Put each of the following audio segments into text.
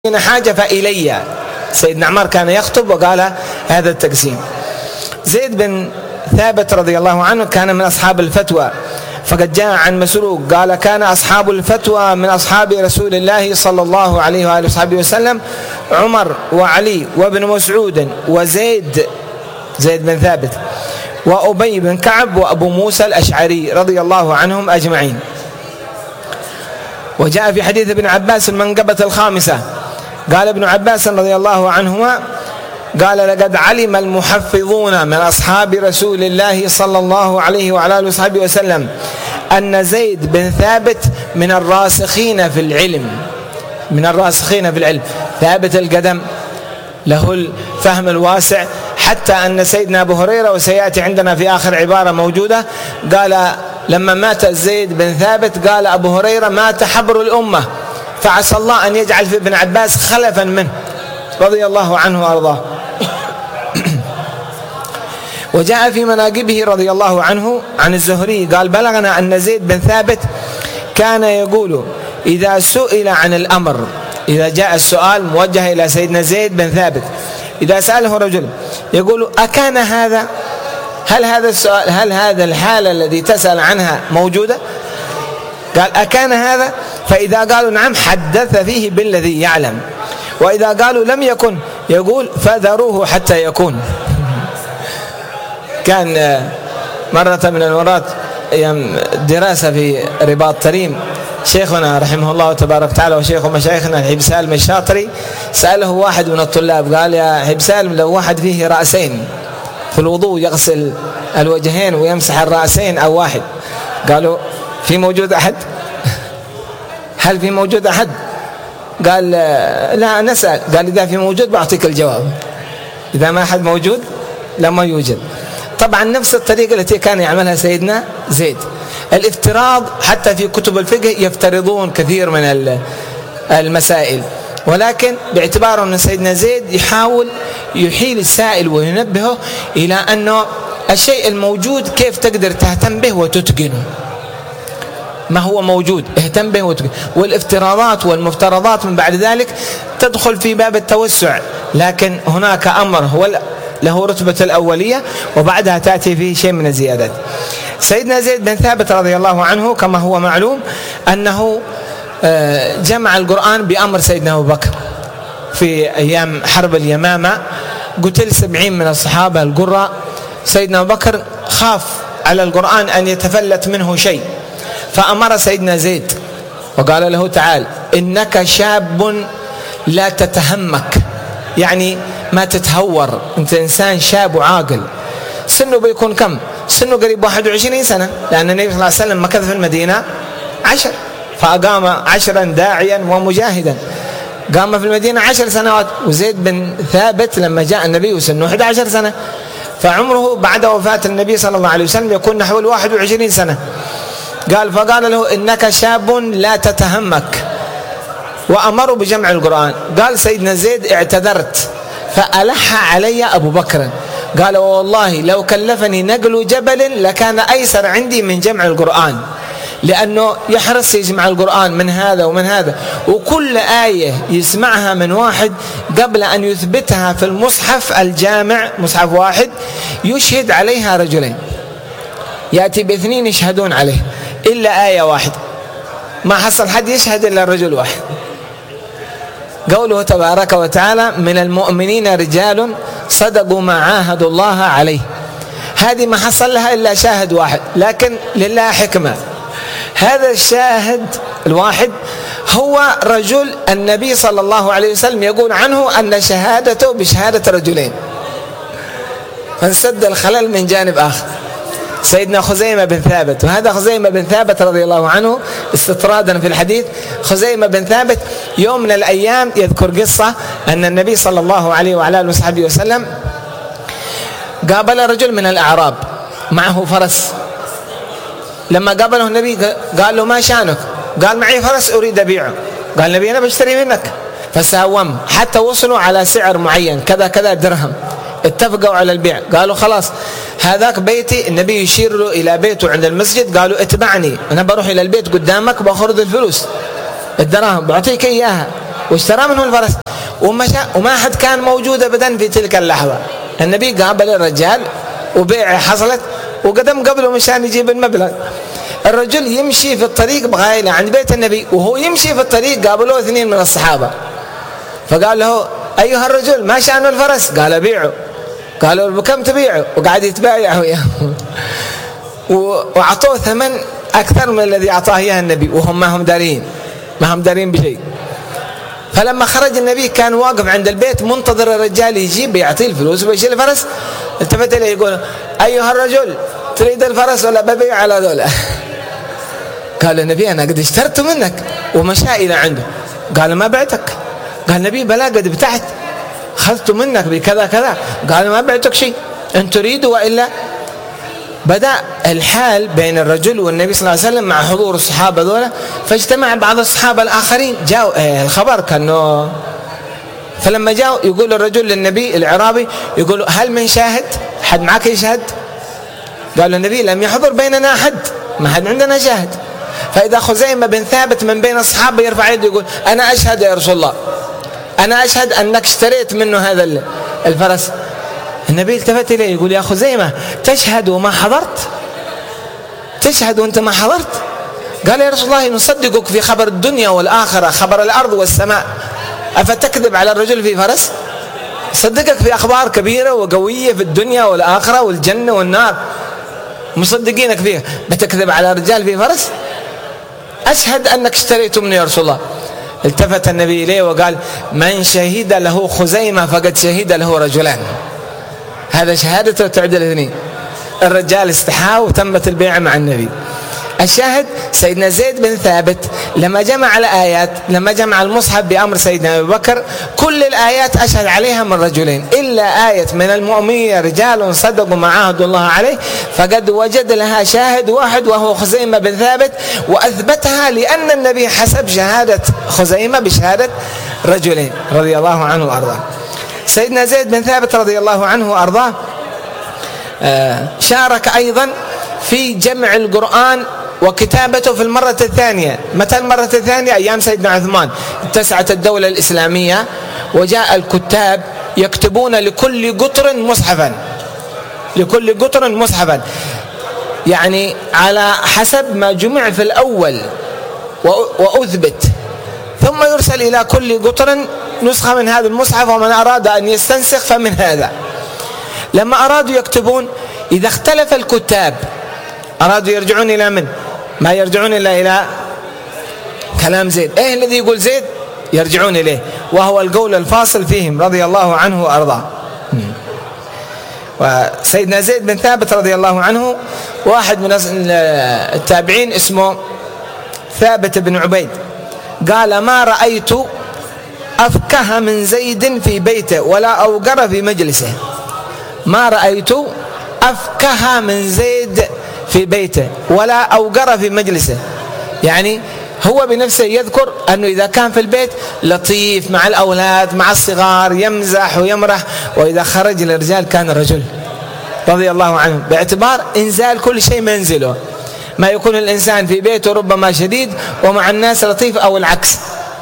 حاجة فإلي. سيدنا عمر كان يخطب وقال هذا التقسيم. زيد بن ثابت رضي الله عنه كان من أصحاب الفتوى، فقد جاء عن مسروق قال كان أصحاب الفتوى من أصحاب رسول الله صلى الله عليه وآله وصحبه وسلم عمر وعلي وابن مسعود وزيد بن ثابت وأبي بن كعب وأبو موسى الأشعري رضي الله عنهم أجمعين. وجاء في حديث ابن عباس المنقبة الخامسة قال ابن عباس رضي الله عنهما قال لقد علم المحفظون من أصحاب رسول الله صلى الله عليه وعلى آله وصحبه وسلم أن زيد بن ثابت من الراسخين في العلم، ثابت القدم، له الفهم الواسع، حتى أن سيدنا أبو هريرة وسيأتي عندنا في آخر عبارة موجودة قال لما مات زيد بن ثابت قال أبو هريرة مات حبر الأمة، فعسى الله أن يجعل في ابن عباس خلفا منه رضي الله عنه وأرضاه. وجاء في مناقبه رضي الله عنه عن الزهري قال بلغنا أن زيد بن ثابت كان يقول إذا سئل عن الأمر، إذا جاء السؤال موجه إلى سيدنا زيد بن ثابت، إذا سأله رجل يقول أكان هذا، هل هذا السؤال، هل هذا الحالة الذي تسأل عنها موجودة؟ قال أكان هذا، فإذا قالوا نعم حدث فيه بالذي يعلم، وإذا قالوا لم يكن يقول فذروه حتى يكون. كان مرة من المرات أيام دراسة في رباط تريم شيخنا رحمه الله تبارك وتعالى وشيخ مشايخنا الحب سالم الشاطري سأله واحد من الطلاب قال يا حب سالم لو واحد فيه رأسين في الوضوء يغسل الوجهين ويمسح الرأسين أو واحد، قالوا في موجود أحد؟ هل في موجود أحد؟ قال لا نسأل، قال إذا في موجود بعطيك الجواب، إذا ما أحد موجود لما يوجد. طبعا نفس الطريقة التي كان يعملها سيدنا زيد، الافتراض حتى في كتب الفقه يفترضون كثير من المسائل، ولكن باعتباره أن سيدنا زيد يحاول يحيل السائل وينبهه إلى أنه الشيء الموجود كيف تقدر تهتم به وتتقنه، ما هو موجود اهتم به وتقنه، والافتراضات والمفترضات من بعد ذلك تدخل في باب التوسع، لكن هناك أمر هو له رتبة الأولية وبعدها تأتي فيه شيء من الزيادات. سيدنا زيد بن ثابت رضي الله عنه كما هو معلوم أنه جمع القرآن بأمر سيدنا أبو بكر في أيام حرب اليمامة، قتل 70 من الصحابة القراء، سيدنا أبو بكر خاف على القرآن أن يتفلت منه شيء، فأمر سيدنا زيد وقال له تعال إنك شاب لا تتهمك، يعني ما تتهور، أنت إنسان شاب وعاقل. سنه بيكون كم؟ سنه قريب 21 سنة، لأن النبي صلى الله عليه وسلم مكث في المدينة 10، فأقام 10 داعيا ومجاهدا، قام في المدينة 10 سنوات. وزيد بن ثابت لما جاء النبي وسنه 11 سنة، فعمره بعد وفاة النبي صلى الله عليه وسلم يكون نحو 21 سنة. فقال له إنك شاب لا تتهمك، وأمروا بجمع القرآن. قال سيدنا زيد اعتذرت فألح علي أبو بكر، قال والله لو كلفني نقل جبل لكان أيسر عندي من جمع القرآن، لأنه يحرص يجمع القرآن من هذا ومن هذا، وكل آية يسمعها من واحد قبل أن يثبتها في المصحف الجامع مصحف واحد يشهد عليها رجلين، يأتي باثنين يشهدون عليه إلا آية واحدة، ما حصل حد يشهد إلا الرجل واحد. قوله تبارك وتعالى من المؤمنين رجال صدقوا ما عاهدوا الله عليه، هذه ما حصل لها إلا شاهد واحد، لكن لله حكمة، هذا الشاهد الواحد هو رجل النبي صلى الله عليه وسلم يقول عنه أن شهادته بشهادة رجلين، فانسد الخلل من جانب آخر. سيدنا خزيمة بن ثابت، وهذا خزيمة بن ثابت رضي الله عنه استطرادا في الحديث، خزيمة بن ثابت يوم من الأيام يذكر قصة أن النبي صلى الله عليه وعلى آله وصحبه وسلم قابل رجل من الأعراب معه فرس، لما قابله النبي قال له ما شانك؟ قال معي فرس أريد أبيعه. قال النبي أنا بشتري منك، فساوم حتى وصلوا على سعر معين كذا كذا درهم، اتفقوا على البيع. قالوا خلاص هذاك بيتي، النبي يشير له إلى بيته عند المسجد، قالوا اتبعني أنا بروح إلى البيت قدامك بأخذ الفلوس الدراهم بعطيك إياها، واشترى منه الفرس ومشى، وما حد كان موجود أبدا في تلك اللحظة. النبي قابل الرجال وبيع حصلت، وقدم قبله مشان يجيب المبلغ. الرجل يمشي في الطريق بغاية عند بيت النبي، وهو يمشي في الطريق قابلوه 2 من الصحابة، فقال له أيها الرجل ما شأن الفرس؟ قال بيعه. قالوا بكم تبيعه؟ وقعد يتبايع وياه وأعطوه ثمن أكثر من الذي أعطاه إياه النبي، وهم ما هم دارين بشيء. فلما خرج النبي كان واقف عند البيت منتظر الرجال يجيب يعطيه الفلوس ويشيل الفرس. التفت إليه يقول أيها الرجل تريد الفرس ولا ببيع على ذولا؟ قال النبي أنا قد اشترت منك، ومشى إلى عنده. قال ما بعتك؟ قال النبي بلا قد ابتعت، أخذت منك بكذا كذا. قال ما بعتك شيء، أن تريد وإلا. بدأ الحال بين الرجل والنبي صلى الله عليه وسلم مع حضور الصحابة ذولا، فاجتمع بعض الصحابة الآخرين جاءوا الخبر كانوا، فلما جاءوا يقول الرجل للنبي العرابي يقول هل من شاهد؟ حد معك يشهد؟ قال النبي لم يحضر بيننا أحد، ما حد عندنا شاهد. فإذا خزيمة بن ثابت من بين الصحابة يرفع يده يقول أنا أشهد يا رسول الله، أنا أشهد أنك اشتريت منه هذا الفرس. النبي التفت إليه يقول يا خزيمة تشهد وما حضرت؟ تشهد وأنت ما حضرت؟ قال يا رسول الله نصدقك في خبر الدنيا والآخرة، خبر الأرض والسماء، أفتكذب على الرجل في فرس؟ صدقك في أخبار كبيرة وقوية في الدنيا والآخرة والجنة والنار، مصدقينك فيها، بتكذب على رجال في فرس؟ أشهد أنك اشتريته منه يا رسول الله. التفت النبي إليه وقال من شهد له خزيمة فقد شهد له رجلان، هذا شهادته تعدل 2. الرجال استحى وتمت البيعة مع النبي. الشاهد سيدنا زيد بن ثابت لما جمع الآيات، لما جمع المصحف بأمر سيدنا أبي بكر، كل الآيات أشهد عليها من رجلين إلا آية من المؤمنين رجال صدقوا ما عاهدوا الله عليه، فقد وجد لها شاهد واحد وهو خزيمة بن ثابت، وأثبتها لأن النبي حسب شهادة خزيمة بشهادة رجلين رضي الله عنه وأرضاه. سيدنا زيد بن ثابت رضي الله عنه وأرضاه شارك أيضا في جمع القرآن وكتابته في المرة الثانية. متى المرة الثانية؟ أيام سيدنا عثمان اتسعت الدولة الإسلامية، وجاء الكتاب يكتبون لكل قطر مصحفا، لكل قطر مصحفا، يعني على حسب ما جمع في الأول وأثبت، ثم يرسل إلى كل قطر نسخة من هذا المصحف، ومن أراد أن يستنسخ فمن هذا. لما أرادوا يكتبون، إذا اختلف الكتاب أرادوا يرجعون إلى من؟ ما يرجعون إلا إلى كلام زيد. إيه الذي يقول زيد؟ يرجعون إليه، وهو القول الفاصل فيهم رضي الله عنه وأرضاه. وسيدنا زيد بن ثابت رضي الله عنه واحد من التابعين اسمه ثابت بن عبيد قال ما رأيت أفكه من زيد في بيته ولا أوقر في مجلسه. ما رأيت أفكه من زيد في بيته ولا أوقر في مجلسه، يعني هو بنفسه يذكر أنه إذا كان في البيت لطيف مع الأولاد مع الصغار، يمزح ويمرح، وإذا خرج للرجال كان رجل رضي الله عنه، باعتبار إنزال كل شيء منزله، ما يكون الإنسان في بيته ربما شديد ومع الناس لطيف أو العكس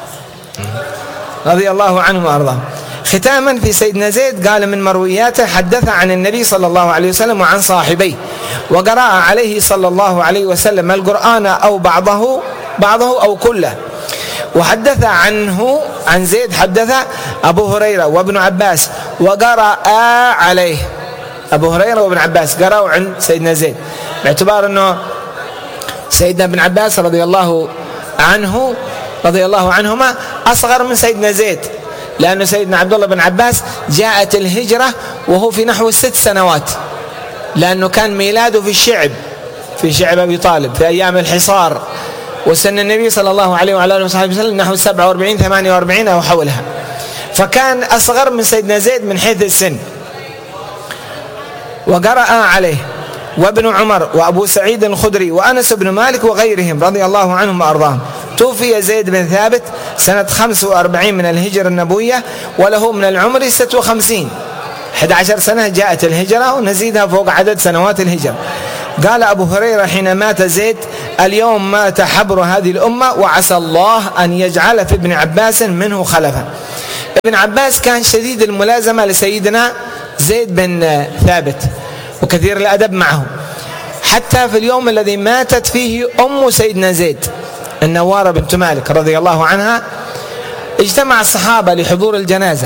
رضي الله عنه وأرضاه. ختاما في سيدنا زيد قال من مروياته حدث عن النبي صلى الله عليه وسلم وعن صاحبيه، وقرأ عليه صلى الله عليه وسلم القرآن أو بعضه أو كله. وحدث عنه عن زيد حدث أبو هريرة وابن عباس وقرأ عليه. أبو هريرة وابن عباس قرأوا عن سيدنا زيد، باعتبار أنه سيدنا ابن عباس رضي الله عنهما أصغر من سيدنا زيد، لأن سيدنا عبد الله بن عباس جاءت الهجرة وهو في نحو 6 سنوات، لأنه كان ميلاده في شعب أبي طالب في أيام الحصار، وسن النبي صلى الله عليه وعلى آله وصحبه وسلم نحو 47 48 أو حولها، فكان أصغر من سيدنا زيد من حيث السن. وقرأ عليه وابن عمر وأبو سعيد الخدري وأنس بن مالك وغيرهم رضي الله عنهم وأرضاهم. توفي زيد بن ثابت سنة 45 من الهجرة النبوية، وله من العمر 56، 11 سنة جاءت الهجرة ونزيدها فوق عدد سنوات الهجرة. قال أبو هريرة حين مات زيد: اليوم مات حبر هذه الأمة وعسى الله أن يجعل في ابن عباس منه خلفا. ابن عباس كان شديد الملازمة لسيدنا زيد بن ثابت وكثير الأدب معه، حتى في اليوم الذي ماتت فيه أم سيدنا زيد النوارة بنت مالك رضي الله عنها، اجتمع الصحابة لحضور الجنازة،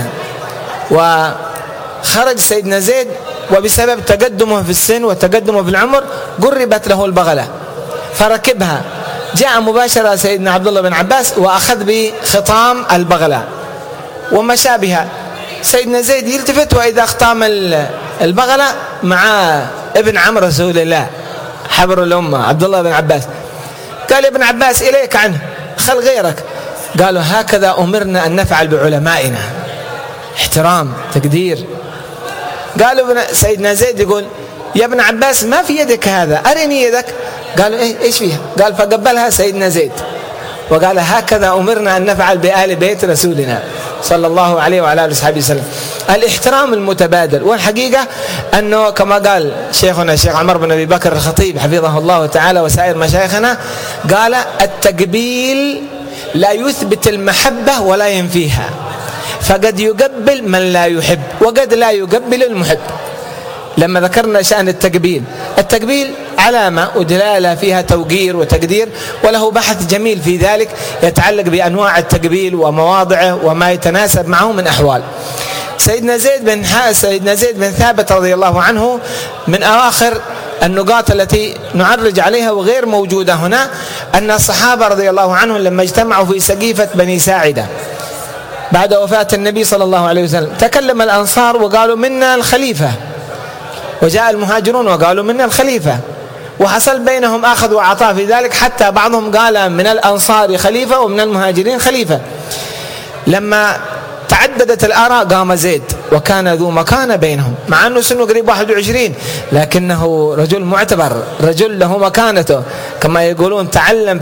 وخرج سيدنا زيد، وبسبب تقدمه في السن وتقدمه في العمر قربت له البغلة فركبها، جاء مباشرة سيدنا عبد الله بن عباس وأخذ بخطام البغلة ومشى بها. سيدنا زيد يلتفت وإذا اختام البغلة مع ابن عم رسول الله حبر الأمة عبد الله بن عباس. قال: يا ابن عباس إليك عنه، خل غيرك. قالوا: هكذا أمرنا أن نفعل بعلمائنا، احترام تقدير. قالوا سيدنا زيد يقول: يا ابن عباس ما في يدك هذا، أرني يدك. قالوا: إيش فيها؟ قال: فقبلها سيدنا زيد وقال: هكذا أمرنا أن نفعل بآل بيت رسولنا صلى الله عليه وعلى آله وصحبه وسلم. الاحترام المتبادل. والحقيقة أنه كما قال شيخنا الشيخ عمر بن أبي بكر الخطيب حفظه الله تعالى وسائر مشايخنا، قال: التقبيل لا يثبت المحبة ولا ينفيها، فقد يقبل من لا يحب وقد لا يقبل المحب. لما ذكرنا شأن التقبيل علامة ودلالة فيها توقير وتقدير، وله بحث جميل في ذلك يتعلق بأنواع التقبيل ومواضعه وما يتناسب معه من أحوال. سيدنا زيد بن ثابت رضي الله عنه من أواخر النقاط التي نعرج عليها وغير موجودة هنا، أن الصحابة رضي الله عنهم لما اجتمعوا في سقيفة بني ساعدة بعد وفاة النبي صلى الله عليه وسلم، تكلم الأنصار وقالوا: منا الخليفة، وجاء المهاجرون وقالوا: منا الخليفة، وحصل بينهم أخذ وعطاء في ذلك، حتى بعضهم قال من الأنصار خليفة ومن المهاجرين خليفة. لما تعددت الآراء قام زيد وكان ذو مكانة بينهم، مع أنه سنه قريب 21 لكنه رجل معتبر، رجل له مكانته، كما يقولون: تعلم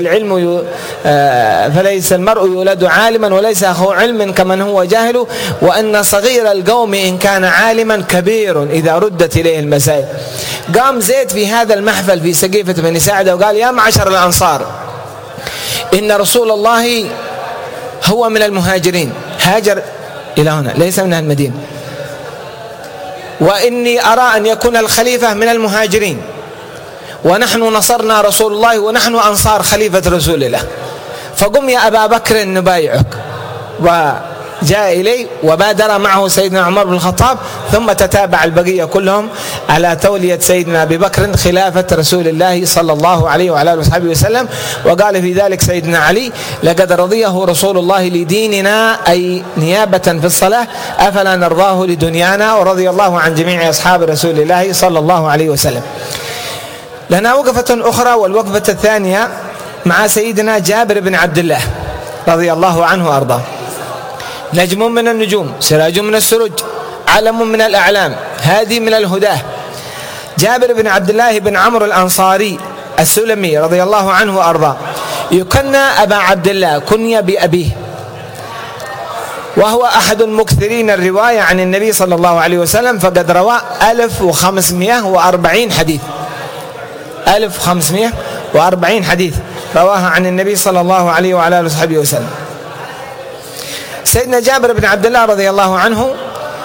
فليس المرء يولد عالما وليس أخو علم كمن هو جاهل، وأن صغير القوم إن كان عالما كبير إذا ردت إليه المسائل. قام زيد في هذا المحفل في سقيفة بني ساعدة وقال: يا معشر الأنصار، إن رسول الله هو من المهاجرين، هاجر إلى هنا ليس من المدينة، وإني أرى أن يكون الخليفة من المهاجرين، ونحن نصرنا رسول الله ونحن أنصار خليفة رسول الله، فقم يا أبا بكر نبايعك. وجاء إليه وبادر معه سيدنا عمر بن الخطاب، ثم تتابع البقية كلهم على تولية سيدنا أبي بكر خلافة رسول الله صلى الله عليه وعلى آله وصحبه وسلم. وقال في ذلك سيدنا علي: لقد رضيه رسول الله لديننا، أي نيابة في الصلاة، أفلا نرضاه لدنيانا. ورضي الله عن جميع أصحاب رسول الله صلى الله عليه وسلم. لنا وقفة أخرى، والوقفة الثانية مع سيدنا جابر بن عبد الله رضي الله عنه وأرضاه. نجم من النجوم، سراج من السروج، علم من الأعلام، هادي من الهداه. جابر بن عبد الله بن عمرو الأنصاري السلمي رضي الله عنه وأرضاه، يكنى أبا عبد الله، كني بأبيه، وهو أحد المكثرين الرواية عن النبي صلى الله عليه وسلم، فقد روى 1540 حديث، 1540 حديث رواها عن النبي صلى الله عليه وعلى آله وصحبه وسلم. سيدنا جابر بن عبد الله رضي الله عنه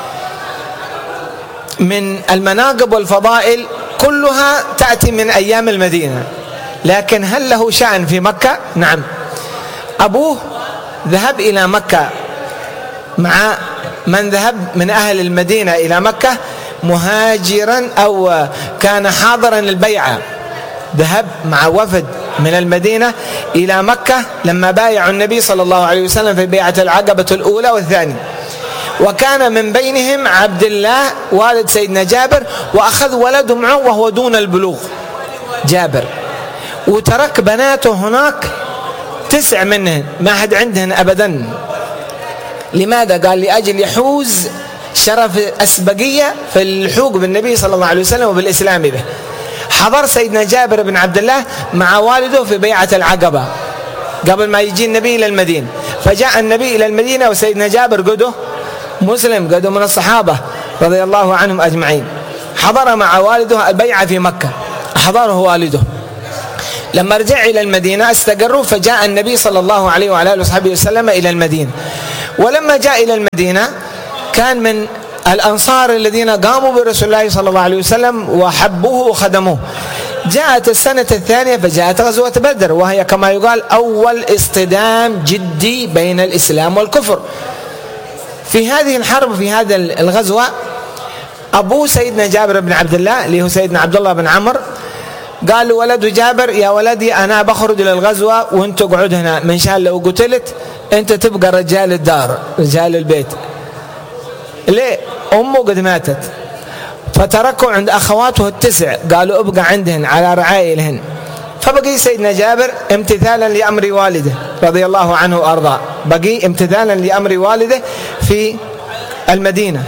من المناقب والفضائل كلها تأتي من أيام المدينة، لكن هل له شأن في مكة؟ نعم. أبوه ذهب إلى مكة مع من ذهب من أهل المدينة إلى مكة مهاجرا أو كان حاضرا البيعة، ذهب مع وفد من المدينة إلى مكة لما بايعوا النبي صلى الله عليه وسلم في بيعة العقبة الأولى والثانية، وكان من بينهم عبد الله والد سيدنا جابر، وأخذ ولده معه وهو دون البلوغ جابر، وترك بناته هناك 9 منهن ما حد عندهن أبدا. لماذا؟ قال: لأجل يحوز شرف أسبقية في اللحوق بالنبي صلى الله عليه وسلم وبالإسلام به. حضر سيدنا جابر بن عبد الله مع والده في بيعة العقبة قبل ما يجي النبي إلى المدينة، فجاء النبي إلى المدينة وسيدنا جابر قده مسلم، قده من الصحابة رضي الله عنهم أجمعين، حضر مع والده البيعة في مكة. أحضره والده. لما رجع إلى المدينة استقروا، فجاء النبي صلى الله عليه وعلى آله وصحبه وسلم إلى المدينة. ولما جاء إلى المدينة كان من الأنصار الذين قاموا برسول الله صلى الله عليه وسلم وحبوه وخدموه. جاءت السنة الثانية فجاءت غزوة بدر، وهي كما يقال أول اصطدام جدي بين الإسلام والكفر. في هذه الحرب، في هذا الغزوة، أبو سيدنا جابر بن عبد الله اللي هو سيدنا عبد الله بن عمرو قال ولد جابر: يا ولدي أنا بخرج للغزوة وانت اقعد هنا، من شان لو قتلت انت تبقى رجال الدار رجال البيت. ليه؟ أمه قد ماتت، فتركوا عند أخواته التسع، قالوا ابقى عندهن على رعايلهن. فبقي سيدنا جابر امتثالا لأمر والده رضي الله عنه وأرضاه، بقي امتثالا لأمر والده في المدينة.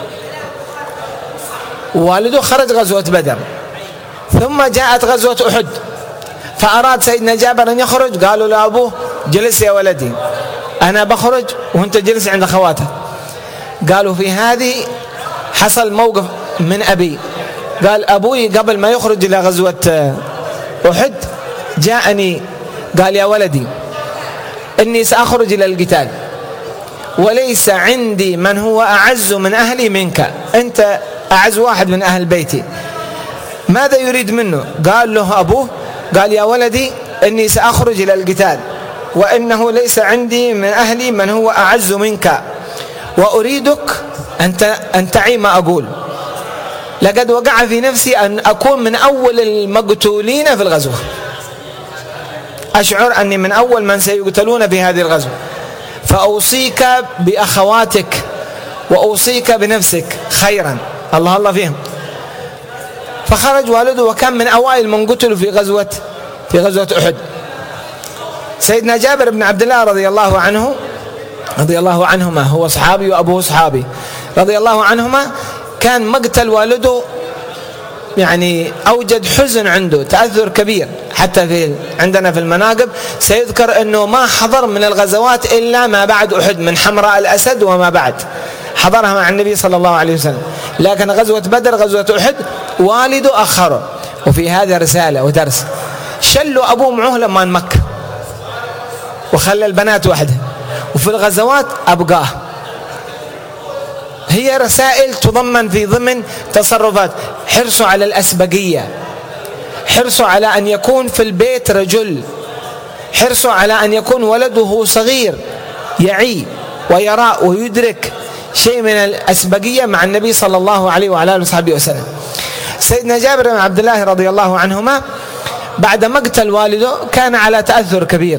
والده خرج غزوة بدر، ثم جاءت غزوة أحد، فأراد سيدنا جابر أن يخرج، قالوا لأبوه: جلس يا ولدي، أنا بخرج وانت جلس عند أخواتك. قالوا في هذه حصل موقف من أبي، قال: أبوي قبل ما يخرج إلى غزوة أحد جاءني قال: يا ولدي إني سأخرج إلى القتال وليس عندي من هو أعز من أهلي منك، أنت أعز واحد من أهل بيتي، ماذا يريد منه؟ قال له أبوه، قال: يا ولدي إني سأخرج إلى القتال وإنه ليس عندي من أهلي من هو أعز منك، وأريدك أن تعي ما أقول. لقد وقع في نفسي أن أكون من أول المقتولين في الغزوة، أشعر أني من أول من سيقتلون في هذه الغزوة، فأوصيك بأخواتك وأوصيك بنفسك خيرا. الله الله فيهم. فخرج والده وكان من أوائل من قتلوا في غزوة أحد. سيدنا جابر بن عبد الله رضي الله عنهما، هو صحابي وأبوه صحابي رضي الله عنهما، كان مقتل والده يعني أوجد حزن عنده، تأثر كبير. حتى عندنا في المناقب سيذكر أنه ما حضر من الغزوات إلا ما بعد أحد، من حمراء الأسد وما بعد حضرها مع النبي صلى الله عليه وسلم، لكن غزوة بدر غزوة أحد والده أخره. وفي هذا رسالة ودرس، شلوا أبوه معه لما مكة وخلى البنات وحده، وفي الغزوات أبقاه. هي رسائل تضمن في ضمن تصرفات، حرصوا على الأسبقية، حرصوا على أن يكون في البيت رجل، حرصوا على أن يكون ولده صغير يعي ويرى ويدرك شيء من الأسبقية مع النبي صلى الله عليه وعلى آله وصحبه وسلم. سيدنا جابر بن عبد الله رضي الله عنهما بعد مقتل والده كان على تأثر كبير.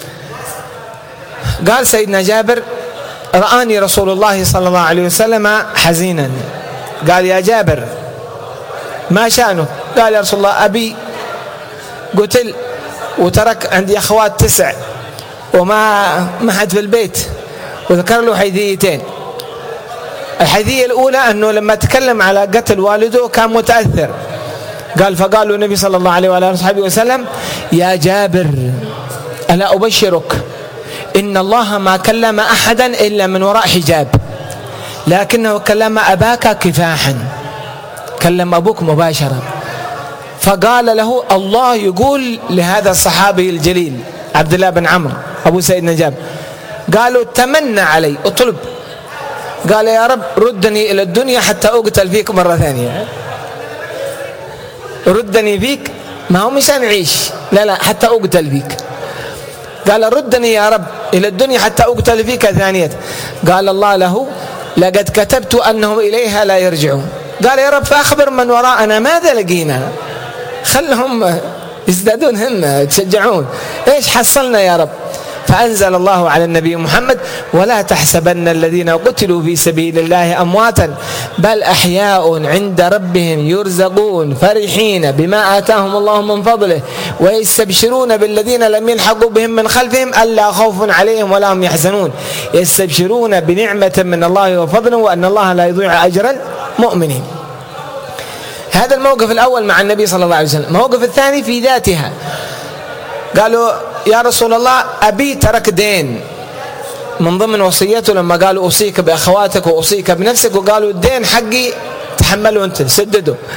قال سيدنا جابر: رآني رسول الله صلى الله عليه وسلم حزينا. قال: يا جابر ما شأنه؟ قال: يا رسول الله أبي قتل وترك عندي أخوات 9 وما حد في البيت، وذكر له حيثيتين. الحيثية الأولى أنه لما تكلم على قتل والده كان متأثر. قال: فقالوا النبي صلى الله عليه وعلى آله وصحبه وسلم: يا جابر ألا أبشرك إن الله ما كلم أحدا إلا من وراء حجاب، لكنه كلم أباك كفاحا، كلم أبوك مباشرة. فقال له: الله يقول لهذا الصحابي الجليل عبد الله بن عمرو أبو سيدنا جابر، قالوا: تمنى علي، اطلب. قال: يا رب ردني إلى الدنيا حتى أقتل فيك مرة ثانية. ردني فيك، ما هو مشان أعيش، لا حتى أقتل فيك. قال: ردني يا رب إلى الدنيا حتى أقتل فيك ثانية. قال الله له: لقد كتبت أنهم إليها لا يرجعون. قال: يا رب فأخبر من وراءنا ماذا لقينا، خلهم يزدادون هم يتشجعون، إيش حصلنا يا رب. فأنزل الله على النبي محمد: ولا تحسبن الذين قتلوا في سبيل الله أمواتا بل أحياء عند ربهم يرزقون فرحين بما آتاهم الله من فضله ويستبشرون بالذين لم يلحقوا بهم من خلفهم ألا خوف عليهم ولا هم يحزنون يستبشرون بنعمة من الله وفضل وأن الله لا يضيع أجر المؤمنين. هذا الموقف الأول مع النبي صلى الله عليه وسلم. الموقف الثاني في ذاتها، قالوا: يا رسول الله أبي ترك دين. من ضمن وصيته لما قالوا: أوصيك بأخواتك وأوصيك بنفسك، وقالوا: الدين حقي تحمله أنت سدده.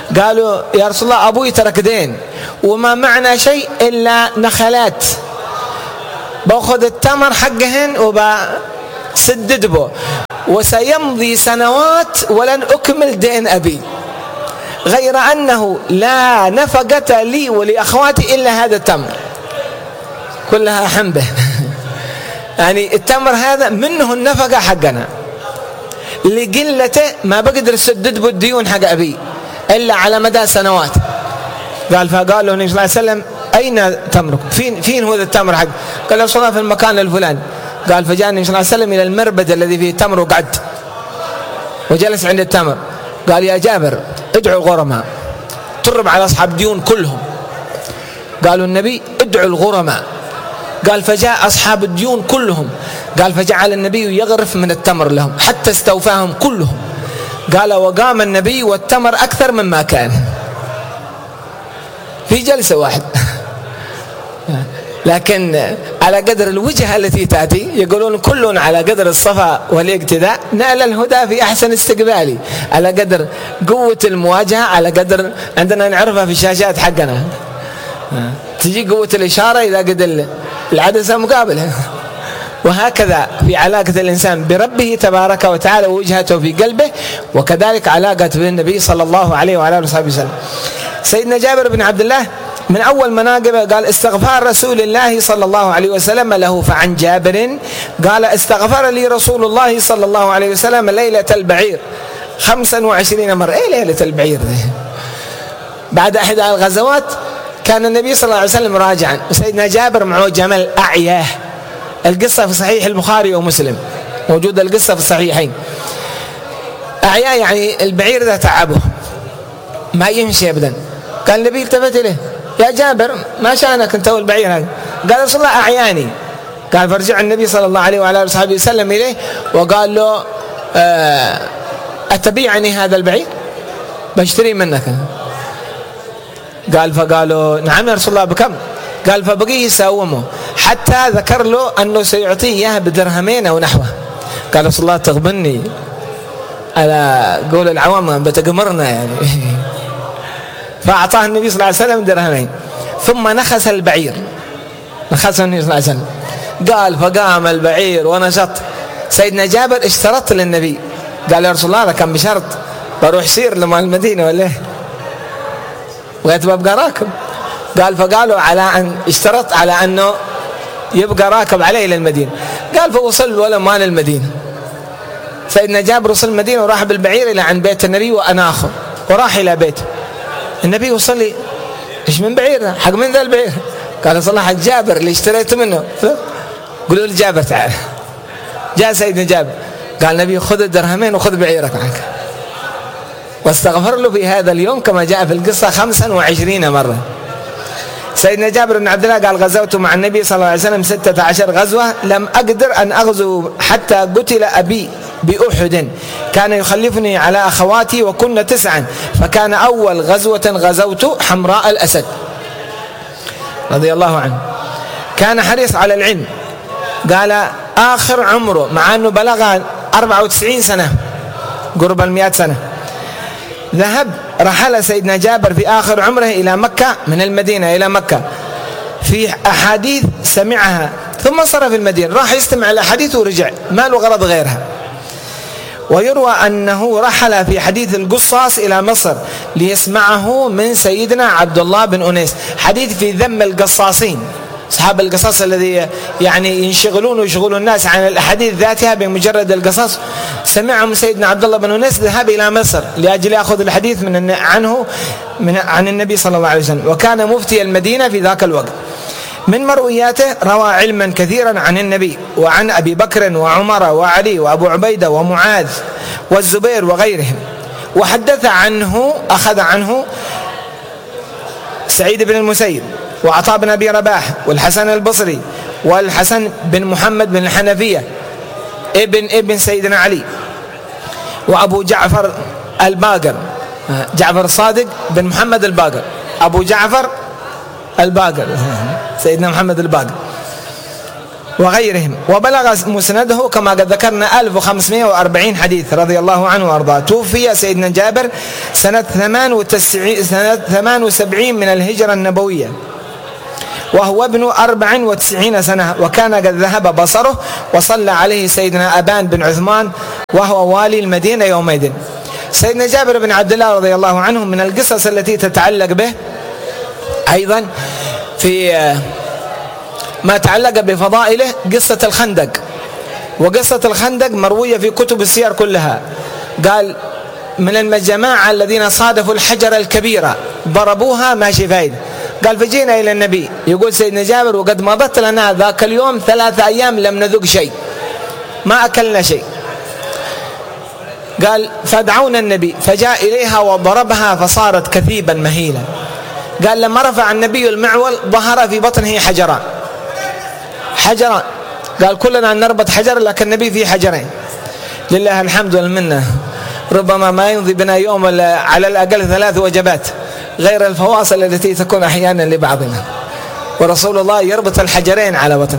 قالوا يا رسول الله أبوي ترك دين وما معنا شيء إلا نخلات، باخذ التمر حقهن وبسدد به، وسيمضي سنوات ولن أكمل دين أبي، غير أنه لا نفقة لي ولأخواتي إلا هذا التمر. كلها حنبه يعني التمر هذا منه النفقة حقنا، لقلته ما بقدر أسدد بالديون حق أبي إلا على مدى سنوات. قال فقال له النبي صلى الله عليه وسلم أين تمرك؟ فين هو التمر حق؟ قال له صلى في المكان الفلاني. قال فجاء النبي صلى الله عليه وسلم إلى المربد الذي فيه التمر وقعد وجلس عند التمر. قال يا جابر ادعوا الغرماء، ترب على أصحاب ديون كلهم. قالوا النبي ادعوا الغرماء. قال فجاء أصحاب الديون كلهم. قال فجعل النبي يغرف من التمر لهم حتى استوفاهم كلهم. قال وقام النبي والتمر أكثر مما كان في جلسة واحدة. لكن على قدر الوجهة التي تأتي يقولون كلنا على قدر الصفا والاقتداء نال الهدى في أحسن استقبالي، على قدر قوة المواجهة، على قدر عندنا نعرفها في الشاشات حقنا، تجي قوة الإشارة إذا قد العدسة مقابلة. وهكذا في علاقة الإنسان بربه تبارك وتعالى ووجهته في قلبه، وكذلك علاقة بالنبي صلى الله عليه وعلى آله وصحبه وسلم. سيدنا جابر بن عبد الله من أول مناقبه قال استغفار رسول الله صلى الله عليه وسلم له. فعن جابر قال استغفر لي رسول الله صلى الله عليه وسلم ليلة البعير 25 مرة. ايه ليلة البعير دي؟ بعد إحدى الغزوات كان النبي صلى الله عليه وسلم راجعا، وسيدنا جابر معه جمل أعياه. القصة في صحيح البخاري ومسلم، موجودة القصة في الصحيحين. أعياه يعني البعير ذا تعبه ما يمشي أبدا. قال النبي التفت إليه يا جابر ما شأنك أنت والبعير هذا؟ قال رسول الله أعياني. قال فرجع النبي صلى الله عليه وعلى آله وصحبه وسلم إليه وقال له أتبيعني هذا البعير؟ بشتري منك. قال فقالوا نعم يا رسول الله بكم؟ قال فبقيه يساومه حتى ذكر له أنه سيعطيه إياه بدرهمين أو نحوه. قال رسول الله تغبني على قول العوام بتقمرنا يعني. فأعطاه النبي صلى الله عليه وسلم درهمين ثم نخس البعير، نخسه النبي صلى الله عليه وسلم. قال فقام البعير ونشط. سيدنا جابر اشترط للنبي قال يا رسول الله هذا كان بشرط بروح سير لما المدينة ولا ويتبقى راكب. قال فقالوا على أن اشترط على أنه يبقى راكب عليه إلى المدينة. قال فوصل ولا مال المدينة. سيدنا جابر وصل المدينة وراح بالبعير إلى عند بيت النبي وأنا آخر، وراح إلى بيته. النبي وصل لي إيش من بعير حق من ذا البعير؟ قال صلى حق جابر اللي اشتريت منه. قولوا لجابر تعال. جاء سيدنا جابر قال النبي خذ الدرهمين وخذ بعيرك معك، واستغفر له في هذا اليوم كما جاء في القصة 25 مرة. سيدنا جابر بن عبد الله قال غزوت مع النبي صلى الله عليه وسلم 16 غزوة لم أقدر أن أغزو حتى قتل أبي بأحد، كان يخلفني على أخواتي وكنا 9، فكان أول غزوة غزوت حمراء الأسد رضي الله عنه. كان حريص على العلم. قال آخر عمره مع أنه بلغ 94 سنة قرب 100 سنة رحل سيدنا جابر في آخر عمره إلى مكة من المدينة إلى مكة في أحاديث سمعها ثم صار في المدينة، راح يستمع الأحاديث ورجع ما له غرض غيرها. ويروى أنه رحل في حديث القصاص إلى مصر ليسمعه من سيدنا عبد الله بن أنيس، حديث في ذم القصاصين أصحاب القصاص الذي يعني ينشغلون ويشغلون الناس عن الأحاديث ذاتها بمجرد القصاص. سمعهم سيدنا عبد الله بن أنيس ذهب إلى مصر لأجل يأخذ الحديث عن النبي صلى الله عليه وسلم، وكان مفتي المدينة في ذاك الوقت. من مروياته روى علما كثيرا عن النبي وعن أبي بكر وعمر وعلي وأبو عبيدة ومعاذ والزبير وغيرهم. وحدث عنه أخذ عنه سعيد بن المسيب وعطاء بن أبي رباح والحسن البصري والحسن بن محمد بن الحنفية ابن سيدنا علي وأبو جعفر الباقر، جعفر الصادق بن محمد الباقر، أبو جعفر الباقر سيدنا محمد الباقر. وغيرهم، وبلغ مسنده كما قد ذكرنا 1540 حديث رضي الله عنه وأرضاه. توفي سيدنا جابر سنة 78 من الهجرة النبوية وهو ابن 94 سنة، وكان قد ذهب بصره، وصلى عليه سيدنا أبان بن عثمان وهو والي المدينة يومئذ. سيدنا جابر بن عبد الله رضي الله عنه من القصص التي تتعلق به أيضا في ما تعلق بفضائله قصة الخندق، وقصة الخندق مروية في كتب السير كلها. قال من الجماعة الذين صادفوا الحجر الكبيرة ضربوها ماشي فايدة. قال فجينا إلى النبي، يقول سيدنا جابر وقد مضت لنا ذاك اليوم 3 أيام لم نذق شيء، ما أكلنا شيء. قال فدعونا النبي فجاء إليها وضربها فصارت كثيبا مهيلا. قال لما رفع النبي المعول ظهر في بطنه حجران. قال كلنا نربط حجر، لكن النبي فيه حجرين. لله الحمد والمنة، ربما ما يمضي بنا يوم على الأقل 3 وجبات غير الفواصل التي تكون أحيانا لبعضنا، ورسول الله يربط الحجرين على بطنه.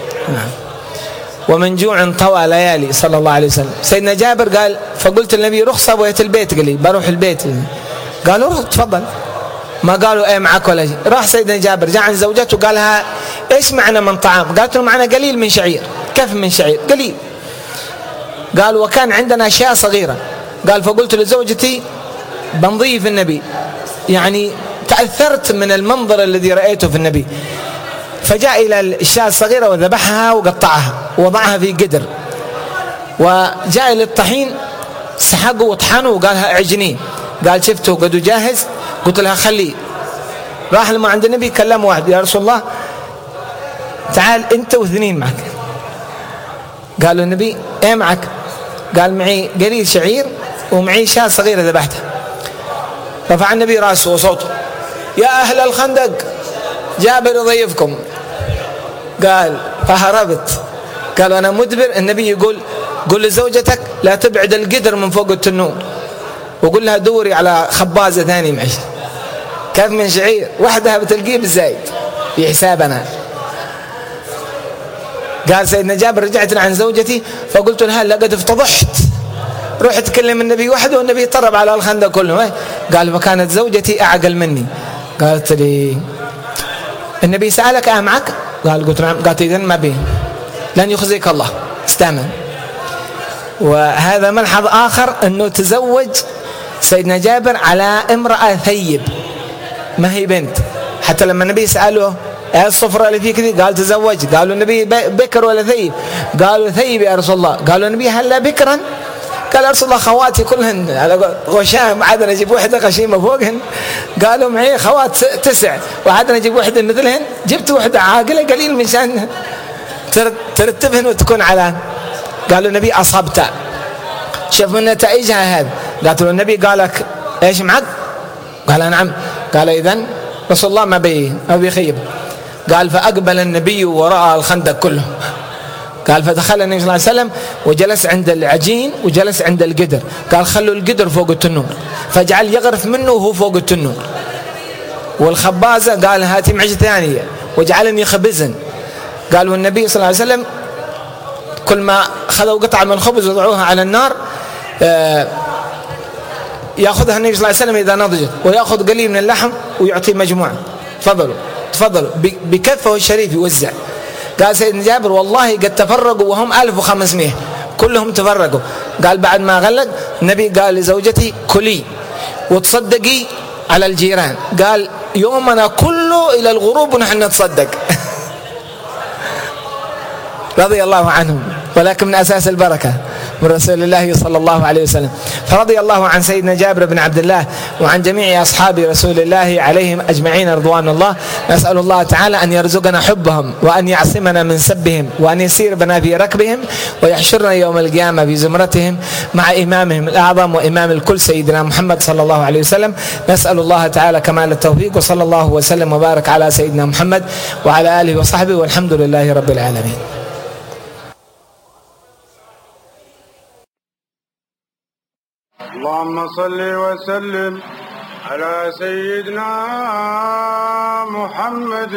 ومن جوع طوى ليالي صلى الله عليه وسلم. سيدنا جابر قال فقلت النبي رخصة بيت البيت، قال لي بروح البيت. قالوا روح تفضل، ما قالوا ايه معك ولا شيء. راح سيدنا جابر جاء عن زوجته قالها ايش معنا من طعام؟ قالت له معنا قليل من شعير. كيف من شعير؟ قليل. قال وكان عندنا شاة صغيرة. قال فقلت لزوجتي بنضيف النبي، يعني تأثرت من المنظر الذي رأيته في النبي، فجاء إلى الشاة الصغيرة وذبحها وقطعها ووضعها في قدر، وجاء إلى الطحين سحقه وطحنه وقالها اعجنيه. قال شفته قد جاهز، قلت لها خليه. راح لما عند النبي كلم واحد يا رسول الله تعال انت واثنين معك. قالوا النبي ايه معك؟ قال معي قليل شعير ومعي شاة صغيرة ذبحتها. رفع النبي راسه وصوته يا أهل الخندق جابر يضيفكم. قال فهربت. قال أنا مدبر. النبي يقول قل لزوجتك لا تبعد القدر من فوق التنور، وقل لها دوري على خبازة ثاني معي. كيف من شعير وحدها بتلقيه بالزايد في حسابنا. قال سيدنا جابر رجعت عن زوجتي فقلت لها لقد افتضحت، رحت تكلم النبي وحده والنبي طرب على الخندق كله. قال فكانت زوجتي أعقل مني. قالت لي النبي سألك معك؟ قال قلت نعم. قالت إذن ما بيه، لن يخزيك الله، استأمن. وهذا ملحظ آخر أنه تزوج سيدنا جابر على امرأة ثيب ما هي بنت. حتى لما النبي سأله الصفرة اللي فيك دي؟ قال تزوج. قالوا النبي بكر ولا ثيب؟ قالوا ثيب يا رسول الله. قالوا النبي هل بكرا؟ قال يا رسول الله خواتي كلهن على غشام، عادنا نجيب واحدة غشيمة فوقهن. قالوا معي خوات 9 وعادنا نجيب واحدة مثلهن. جبت واحدة عاقلة قليل من شان ترتبهن وتكون على. قالوا النبي أصبت، شوف من نتائجها هذا. قالت له النبي قالك ايش معك؟ قال نعم. قال إذن رسول الله ما بيخيب. قال فأقبل النبي ورأى الخندق كله. قال فدخل النبي صلى الله عليه وسلم وجلس عند العجين وجلس عند القدر. قال خلوا القدر فوق التنور، فجعل يغرف منه وهو فوق التنور. والخبازة قال هاتي معجة ثانية وجعلني خبزا. قال والنبي صلى الله عليه وسلم كل ما خذوا قطعة من الخبز وضعوها على النار يأخذها النبي صلى الله عليه وسلم إذا نضجت، ويأخذ قليل من اللحم ويعطي مجموعة. تفضلوا بكفه الشريف يوزع. قال سيدنا جابر والله قد تفرقوا وهم 1500 كلهم تفرقوا. قال بعد ما غلق النبي قال لزوجتي كلي وتصدقي على الجيران. قال يومنا كله إلى الغروب ونحن نتصدق. رضي الله عنهم، ولكن من أساس البركة من رسول الله صلى الله عليه وسلم. فرضي الله عن سيدنا جابر بن عبد الله وعن جميع أصحاب رسول الله عليهم أجمعين رضوان الله. نسأل الله تعالى أن يرزقنا حبهم وأن يعصمنا من سبهم وأن يسير بنا في ركبهم ويحشرنا يوم القيامة في زمرتهم مع إمامهم الأعظم وإمام الكل سيدنا محمد صلى الله عليه وسلم. نسأل الله تعالى كمال التوفيق، وصلى الله وسلم وبارك على سيدنا محمد وعلى آله وصحبه، والحمد لله رب العالمين. اللهم صل وسلم على سيدنا محمد